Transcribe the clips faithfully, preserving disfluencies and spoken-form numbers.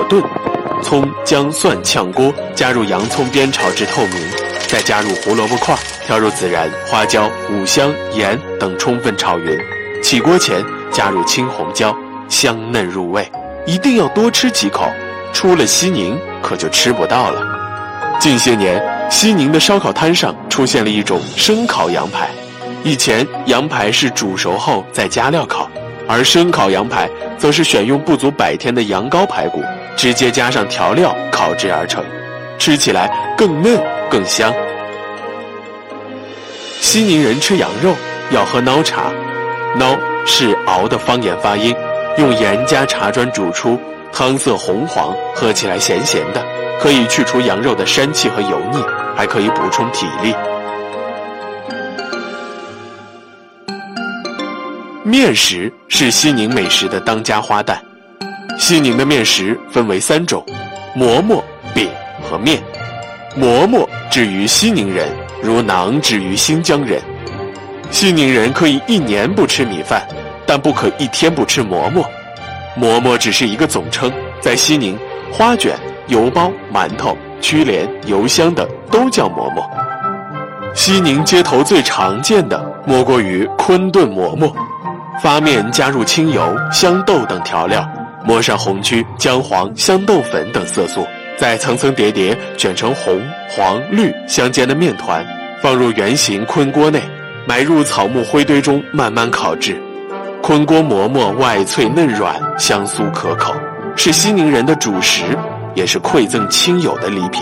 炖，葱、姜、蒜炝锅，加入洋葱煸炒至透明，再加入胡萝卜块，调入孜然、花椒、五香、盐等充分炒匀。起锅前加入青红椒，香嫩入味，一定要多吃几口，出了西宁可就吃不到了。近些年，西宁的烧烤摊上出现了一种生烤羊排。以前羊排是煮熟后再加料烤，而生烤羊排则是选用不足百天的羊羔排骨，直接加上调料烤制而成，吃起来更嫩更香。西宁人吃羊肉要喝孬茶，孬是熬的方言发音，用盐加茶砖煮出，汤色红黄，喝起来咸咸的，可以去除羊肉的膻气和油腻，还可以补充体力。面食是西宁美食的当家花旦。西宁的面食分为三种：馍馍、饼和面。馍馍至于西宁人，如馕至于新疆人。西宁人可以一年不吃米饭，但不可一天不吃馍馍。馍馍只是一个总称，在西宁，花卷、油包、馒头、曲连、油香等都叫馍馍。西宁街头最常见的莫过于昆炖馍馍。发面加入清油、香豆等调料，抹上红曲、姜黄、香豆粉等色素，再层层叠叠卷成红、黄、绿相间的面团，放入圆形昆锅内，埋入草木灰堆中慢慢烤制。昆锅馍馍外脆嫩软，香酥可口，是西宁人的主食，也是馈赠亲友的礼品。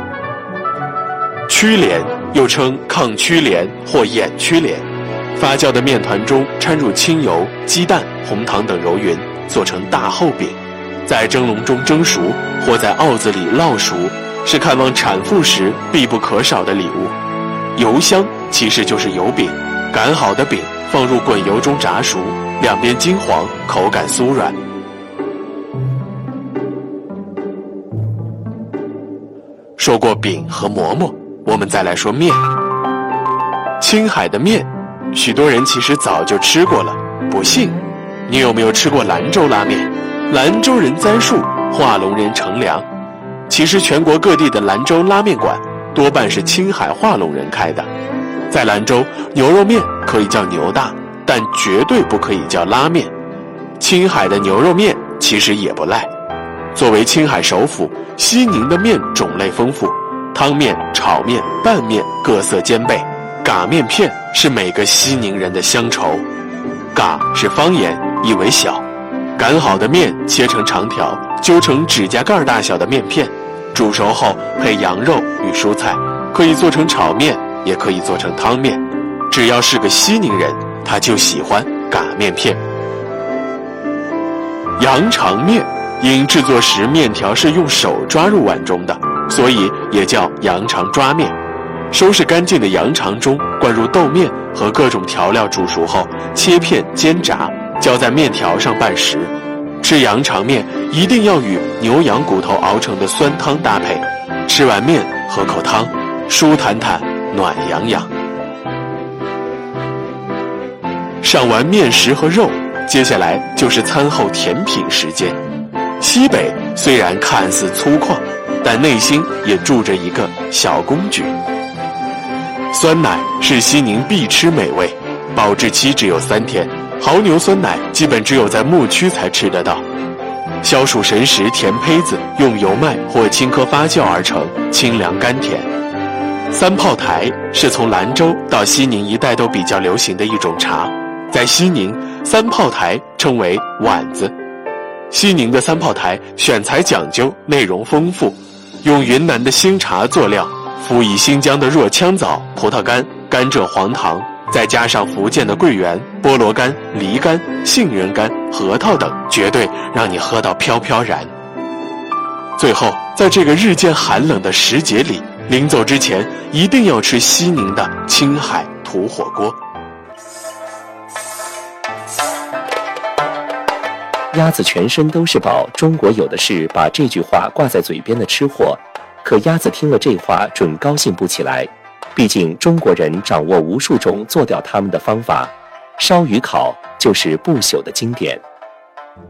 曲连又称抗曲连或眼曲连，发酵的面团中掺入清油、鸡蛋、红糖等揉匀，做成大厚饼，在蒸笼中蒸熟，或在鏊子里烙熟，是看望产妇时必不可少的礼物。油香其实就是油饼，擀好的饼放入滚油中炸熟，两边金黄，口感酥软。说过饼和馍馍，我们再来说面。青海的面许多人其实早就吃过了，不信，你有没有吃过兰州拉面？兰州人栽树，化龙人乘凉。其实全国各地的兰州拉面馆多半是青海化龙人开的。在兰州，牛肉面可以叫牛大，但绝对不可以叫拉面。青海的牛肉面其实也不赖。作为青海首府，西宁的面种类丰富，汤面、炒面、拌面各色兼备。嘎面片是每个西宁人的乡愁。嘎是方言，意为小。擀好的面切成长条，揪成指甲盖大小的面片，煮熟后配羊肉与蔬菜，可以做成炒面，也可以做成汤面。只要是个西宁人，他就喜欢嘎面片。羊肠面因制作时面条是用手抓入碗中的，所以也叫羊肠抓面。收拾干净的羊肠中灌入豆面和各种调料，煮熟后切片煎炸，浇在面条上拌食。吃羊肠面一定要与牛羊骨头熬成的酸汤搭配，吃完面喝口汤，舒坦坦，暖洋洋。上完面食和肉，接下来就是餐后甜品时间。西北虽然看似粗犷，但内心也住着一个小公举。酸奶是西宁必吃美味，保质期只有三天，牦牛酸奶基本只有在牧区才吃得到。消暑神食甜胚子用油麦或青稞发酵而成，清凉甘甜。三炮台是从兰州到西宁一带都比较流行的一种茶，在西宁三炮台称为碗子。西宁的三炮台选材讲究，内容丰富，用云南的新茶做料，辅以新疆的若羌枣、葡萄干、甘蔗、黄糖，再加上福建的桂圆、菠萝干、梨干、杏仁干、核桃等，绝对让你喝到飘飘然。最后，在这个日渐寒冷的时节里，临走之前一定要吃西宁的青海土火锅。 鸭子全身都是宝，中国有的是把这句话挂在嘴边的吃货，可鸭子听了这话准高兴不起来。毕竟中国人掌握无数种做掉它们的方法，烧与烤就是不朽的经典。